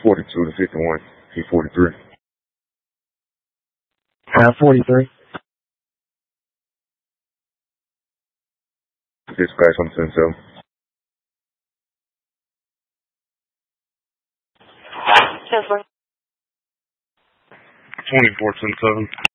42 to 51, P43. 43. Dispatch on 10-7. 24-10-7.